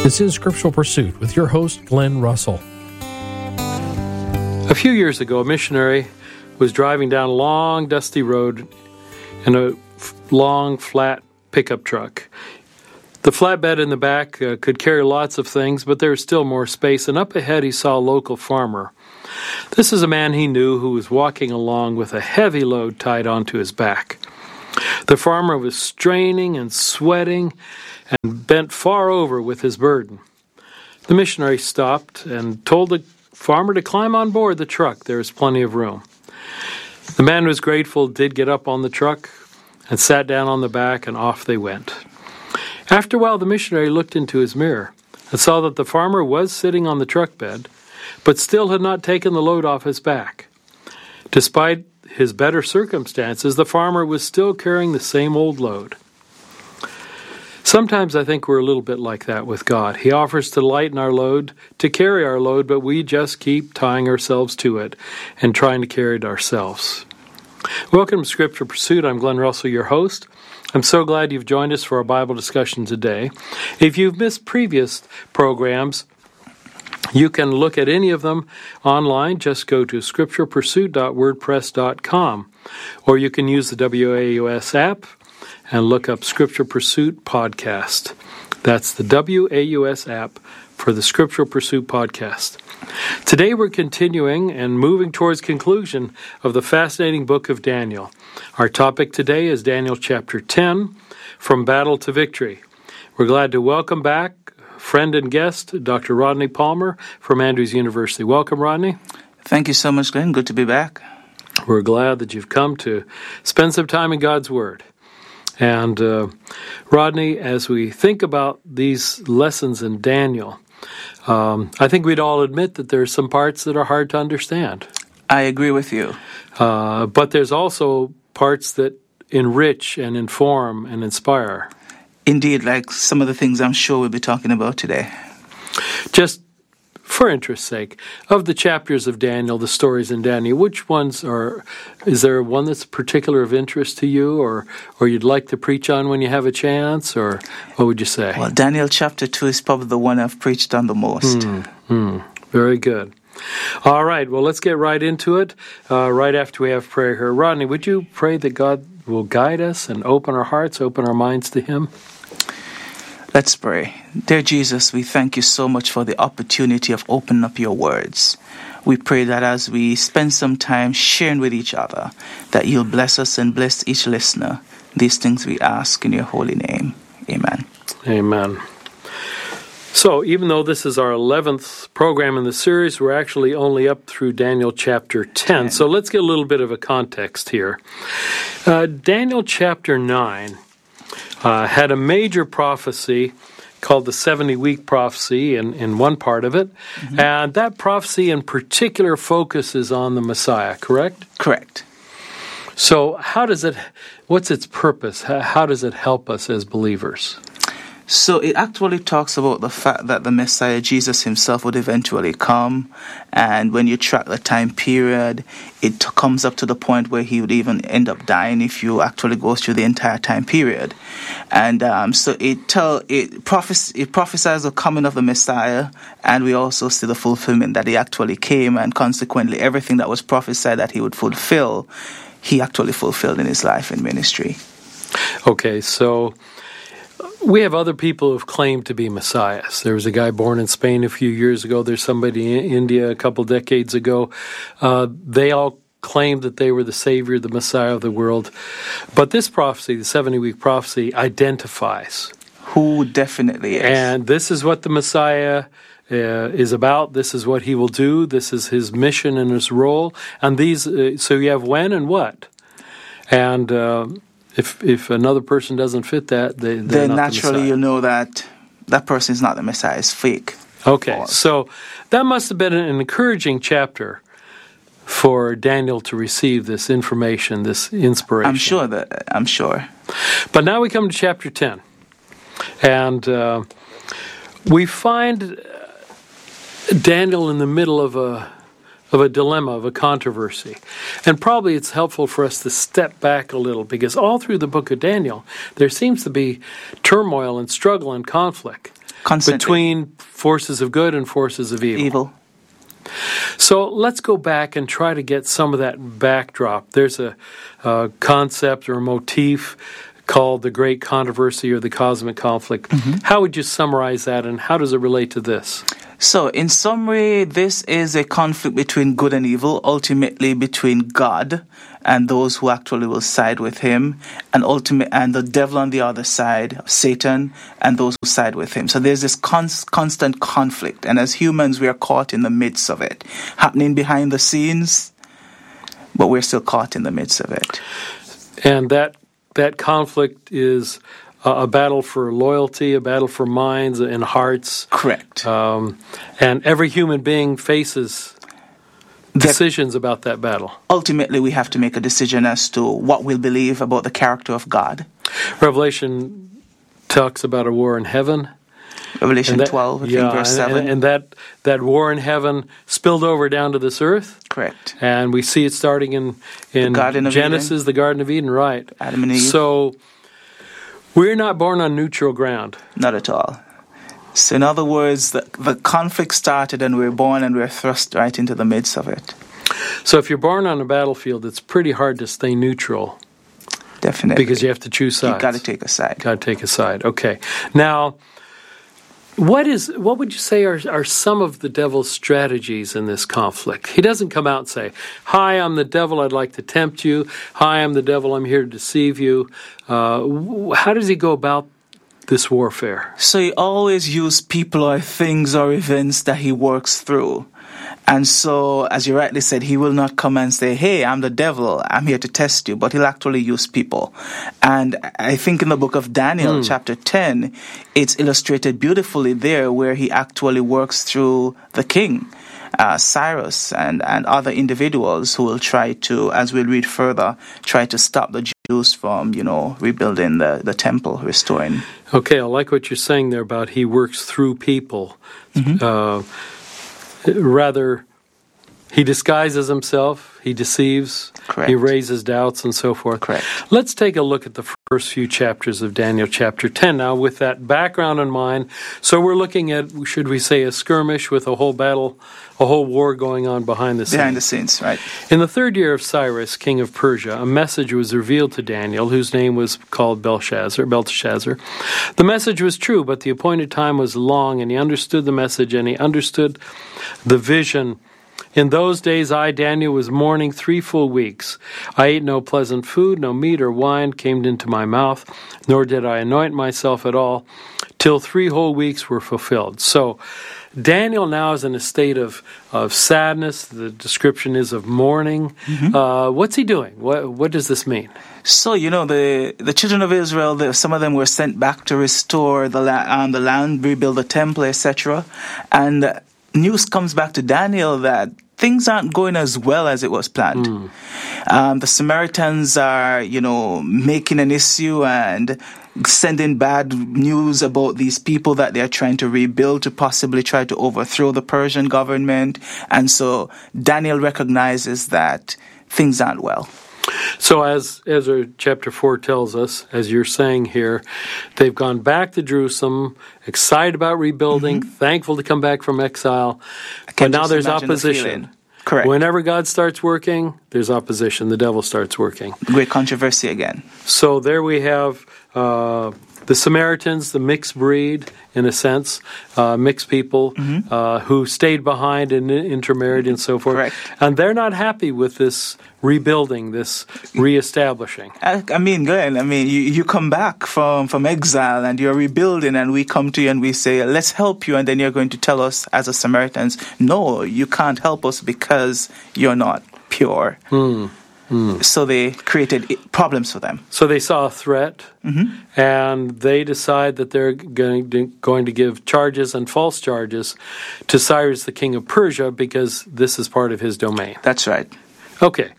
This is Scriptural Pursuit with your host, Glenn Russell. A few years ago, a missionary was driving down a long, dusty road in a long, flat pickup truck. The flatbed in the back could carry lots of things, but there was still more space, and up ahead he saw a local farmer. This is a man he knew who was walking along with a heavy load tied onto his back. The farmer was straining and sweating and bent far over with his burden. The missionary stopped and told the farmer to climb on board the truck. There was plenty of room. The man who was grateful did get up on the truck and sat down on the back, and off they went. After a while, the missionary looked into his mirror and saw that the farmer was sitting on the truck bed, but still had not taken the load off his back. Despite his better circumstances, the farmer was still carrying the same old load. Sometimes I think we're a little bit like that with God. He offers to lighten our load, to carry our load, but we just keep tying ourselves to it and trying to carry it ourselves. Welcome to Scripture Pursuit. I'm Glenn Russell, your host. I'm so glad you've joined us for our Bible discussion today. If you've missed previous programs, you can look at any of them online. Just go to scripturepursuit.wordpress.com, or you can use the WAUS app and look up Scripture Pursuit Podcast. That's the WAUS app for the Scriptural Pursuit Podcast. Today we're continuing and moving towards conclusion of the fascinating book of Daniel. Our topic today is Daniel chapter 10, From Battle to Victory. We're glad to welcome back friend and guest, Dr. Rodney Palmer from Andrews University. Welcome, Rodney. Thank you so much, Glenn. Good to be back. We're glad that you've come to spend some time in God's Word. And Rodney, as we think about these lessons in Daniel, I think we'd all admit that there's some parts that are hard to understand. I agree with you. But there's also parts that enrich and inform and inspire. Indeed, like some of the things I'm sure we'll be talking about today. Just for interest's sake, of the chapters of Daniel, the stories in Daniel, which ones is there one that's particular of interest to you or you'd like to preach on when you have a chance, or what would you say? Well, Daniel chapter 2 is probably the one I've preached on the most. Very good. All right, well, let's get right into it, right after we have prayer here. Rodney, would you pray that God will guide us and open our hearts, open our minds to Him? Let's pray. Dear Jesus, we thank you so much for the opportunity of opening up your words. We pray that as we spend some time sharing with each other, that you'll bless us and bless each listener. These things we ask in your holy name. Amen. Amen. So, even though this is our 11th program in the series, we're actually only up through Daniel chapter 10. So let's get a little bit of a context here. Daniel chapter 9 had a major prophecy called the 70-week prophecy in one part of it. Mm-hmm. And that prophecy in particular focuses on the Messiah, correct? Correct. So what's its purpose? How does it help us as believers? So it actually talks about the fact that the Messiah, Jesus himself, would eventually come. And when you track the time period, it comes up to the point where he would even end up dying if you actually go through the entire time period. And so it prophesies the coming of the Messiah, and we also see the fulfillment that he actually came, and consequently everything that was prophesied that he would fulfill, he actually fulfilled in his life and ministry. Okay, so we have other people who've claimed to be messiahs. There was a guy born in Spain a few years ago. There's somebody in India a couple decades ago. They all claimed that they were the Savior, the Messiah of the world. But this prophecy, the 70-week prophecy, identifies who definitely is. And this is what the Messiah is about. This is what he will do. This is his mission and his role. And so you have when and what. And If another person doesn't fit that, then naturally you know that person is not the Messiah, it's fake. Okay, so that must have been an encouraging chapter for Daniel to receive this information, this inspiration. I'm sure. But now we come to chapter 10. And we find Daniel in the middle of a dilemma, of a controversy. And probably it's helpful for us to step back a little, because all through the book of Daniel, there seems to be turmoil and struggle and conflict. Constantly. between forces of good and forces of evil. So let's go back and try to get some of that backdrop. There's a concept or a motif called the Great Controversy or the Cosmic Conflict. How would you summarize that, and how does it relate to this? So, in summary, this is a conflict between good and evil, ultimately between God and those who actually will side with him, and the devil on the other side, Satan, and those who side with him. So there's this constant conflict, and as humans, we are caught in the midst of it, happening behind the scenes, but we're still caught in the midst of it. And that conflict is a battle for loyalty, a battle for minds and hearts. Correct. And every human being faces decisions about that battle. Ultimately, we have to make a decision as to what we'll believe about the character of God. Revelation talks about a war in heaven. Revelation 12, I think, verse 7. And that war in heaven spilled over down to this earth. Correct. And we see it starting in Genesis, the Garden of Eden, right. Adam and Eve. So we're not born on neutral ground. Not at all. So in other words, the conflict started and we're born and we're thrust right into the midst of it. So if you're born on a battlefield, it's pretty hard to stay neutral. Definitely. Because you have to choose sides. You've got to take a side. Got to take a side. Okay. Now, what would you say are some of the devil's strategies in this conflict? He doesn't come out and say, "Hi, I'm the devil, I'd like to tempt you. Hi, I'm the devil, I'm here to deceive you." How does he go about this warfare? So he always uses people or things or events that he works through. And so, as you rightly said, he will not come and say, "Hey, I'm the devil, I'm here to test you," but he'll actually use people. And I think in the book of Daniel, chapter 10, it's illustrated beautifully there where he actually works through the king, Cyrus, and other individuals who will try to, as we'll read further, try to stop the Jews from, rebuilding the temple, restoring. Okay, I like what you're saying there about he works through people. Rather, he disguises himself, he deceives, Correct. He raises doubts, and so forth. Correct. Let's take a look at the first few chapters of Daniel chapter 10 now with that background in mind. So we're looking at, should we say, a skirmish with a whole battle, a whole war going on behind the scenes. Behind the scenes, right. In the 3rd year of Cyrus, king of Persia, a message was revealed to Daniel, whose name was called Belteshazzar. The message was true, but the appointed time was long, and he understood the message, and he understood the vision. In those days, I, Daniel, was mourning 3 full weeks. I ate no pleasant food, no meat or wine came into my mouth, nor did I anoint myself at all, till 3 whole weeks were fulfilled. So Daniel now is in a state of sadness. The description is of mourning. What's he doing? What does this mean? So, the children of Israel, some of them were sent back to restore the land, rebuild the temple, etc. And news comes back to Daniel that things aren't going as well as it was planned. The Samaritans are, making an issue and sending bad news about these people that they're trying to rebuild to possibly try to overthrow the Persian government. And so Daniel recognizes that things aren't well. So as our chapter 4 tells us, as you're saying here, they've gone back to Jerusalem, excited about rebuilding, thankful to come back from exile, but now there's opposition. Correct. Whenever God starts working, there's opposition. The devil starts working. Great controversy again. So there we have the Samaritans, the mixed breed, in a sense, mixed people who stayed behind and intermarried and so forth. Correct. And they're not happy with this rebuilding, this reestablishing. Glenn, you come back from exile and you're rebuilding, and we come to you and we say, let's help you, and then you're going to tell us as a Samaritans, no, you can't help us because you're not pure. So they created problems for them. So they saw a threat, and they decide that they're going to give charges and false charges to Cyrus, the king of Persia, because this is part of his domain. That's right. Okay.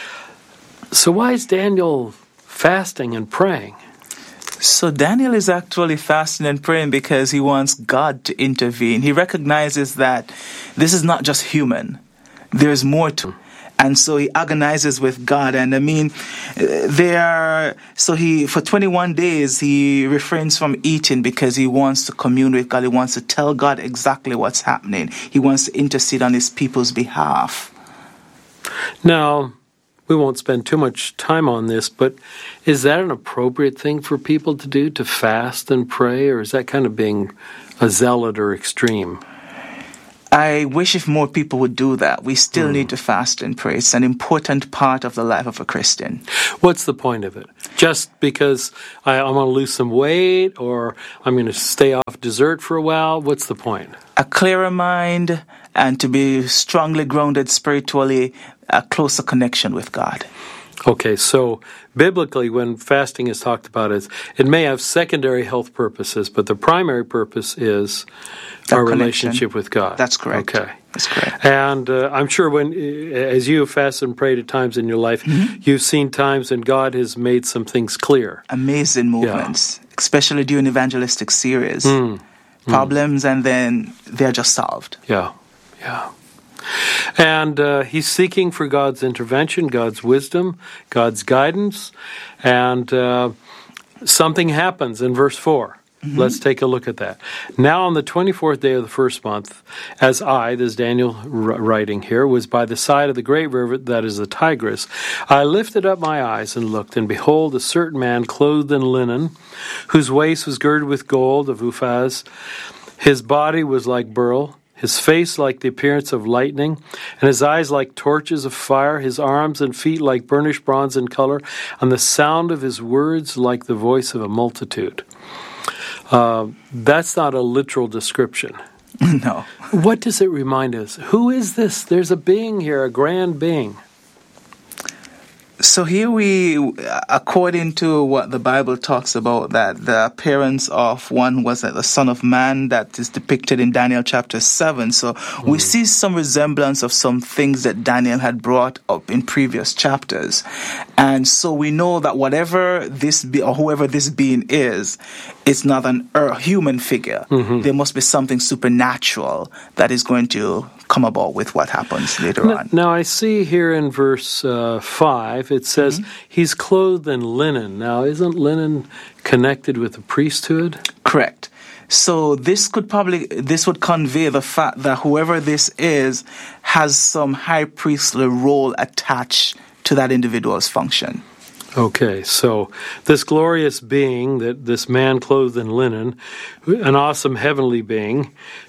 So why is Daniel fasting and praying? So Daniel is actually fasting and praying because he wants God to intervene. He recognizes that this is not just human. There's more to it. And so he agonizes with God. And I mean, for 21 days, he refrains from eating because he wants to commune with God. He wants to tell God exactly what's happening. He wants to intercede on his people's behalf. Now, we won't spend too much time on this, but is that an appropriate thing for people to do, to fast and pray, or is that kind of being a zealot or extreme? I wish if more people would do that. We still need to fast and pray. It's an important part of the life of a Christian. What's the point of it? Just because I want to lose some weight, or I'm going to stay off dessert for a while? What's the point? A clearer mind and to be strongly grounded spiritually, a closer connection with God. Okay, so biblically, when fasting is talked about, it may have secondary health purposes, but the primary purpose is our relationship with God. That's correct. Okay. That's correct. And I'm sure as you have fasted and prayed at times in your life, you've seen times when God has made some things clear. Amazing movements, especially during evangelistic series. Problems, and then they're just solved. Yeah. And he's seeking for God's intervention, God's wisdom, God's guidance, and something happens in verse 4. Let's take a look at that. Now on the 24th day of the first month, as I, this is Daniel writing here, was by the side of the great river that is the Tigris, I lifted up my eyes and looked, and behold, a certain man clothed in linen, whose waist was girded with gold of Uphaz. His body was like beryl, his face like the appearance of lightning, and his eyes like torches of fire, his arms and feet like burnished bronze in color, and the sound of his words like the voice of a multitude. That's not a literal description. No. What does it remind us? Who is this? There's a being here, a grand being. So here according to what the Bible talks about, that the appearance of one was like the Son of Man that is depicted in Daniel chapter 7. So we see some resemblance of some things that Daniel had brought up in previous chapters. And so we know that whatever this be, or whoever this being is, it's not a human figure. There must be something supernatural that is going to come about with what happens later on. Now I see here in verse 5, it says, he's clothed in linen. Now isn't linen connected with the priesthood? Correct. So this would convey the fact that whoever this is has some high priestly role attached to that individual's function. Okay, so this glorious being, that this man clothed in linen, an awesome heavenly being,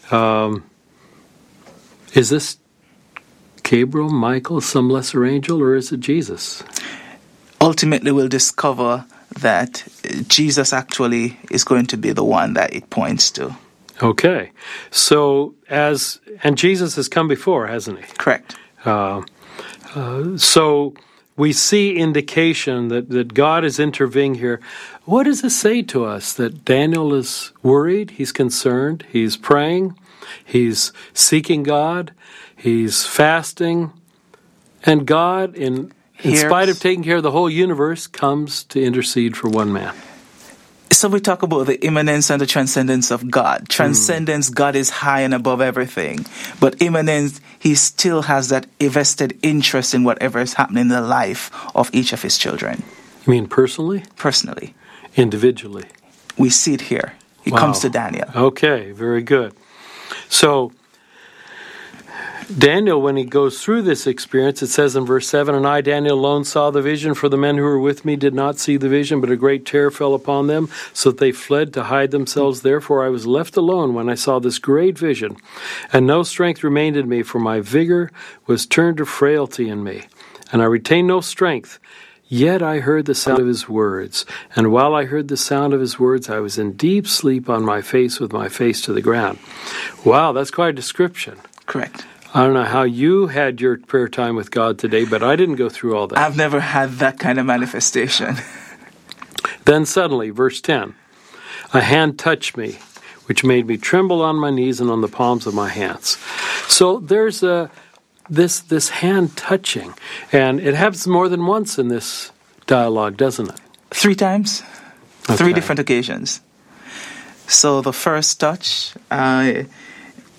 is this Gabriel, Michael, some lesser angel, or is it Jesus? Ultimately, we'll discover that Jesus actually is going to be the one that it points to. Okay, so and Jesus has come before, hasn't he? Correct. So we see indication that God is intervening here. What does this say to us? That Daniel is worried, he's concerned, he's praying, he's seeking God, he's fasting, and God, in spite of taking care of the whole universe, comes to intercede for one man. So we talk about the immanence and the transcendence of God. Transcendence, God is high and above everything. But immanence, he still has that vested interest in whatever is happening in the life of each of his children. You mean personally? Personally. Individually? We see it here. He comes to Daniel. Okay, very good. So Daniel, when he goes through this experience, it says in verse 7, and I, Daniel, alone saw the vision, for the men who were with me did not see the vision, but a great terror fell upon them, so that they fled to hide themselves. Therefore I was left alone when I saw this great vision, and no strength remained in me, for my vigor was turned to frailty in me, and I retained no strength. Yet I heard the sound of his words, and while I heard the sound of his words, I was in deep sleep on my face with my face to the ground. Wow, that's quite a description. Correct. I don't know how you had your prayer time with God today, but I didn't go through all that. I've never had that kind of manifestation. Then suddenly, verse 10, a hand touched me, which made me tremble on my knees and on the palms of my hands. So there's this hand touching, and it happens more than once in this dialogue, doesn't it? 3 times. Okay. 3 different occasions. So the first touch,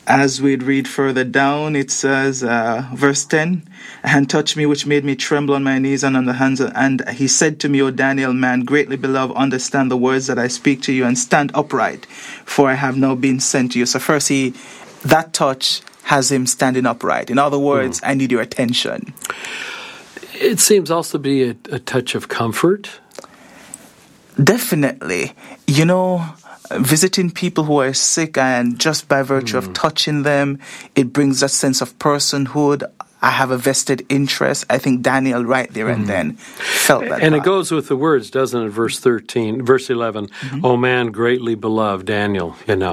As we'd read further down, it says, verse 10, "A hand touched me, which made me tremble on my knees and on the hands. And he said to me, O Daniel, man greatly beloved, understand the words that I speak to you and stand upright, for I have now been sent to you." So first, that touch has him standing upright. In other words, I need your attention. It seems also to be a touch of comfort. Definitely. You know, visiting people who are sick, and just by virtue of touching them, it brings that sense of personhood. I have a vested interest. I think Daniel right there and then felt that. And it goes with the words, doesn't it? Verse 11, "Oh man, greatly beloved," Daniel,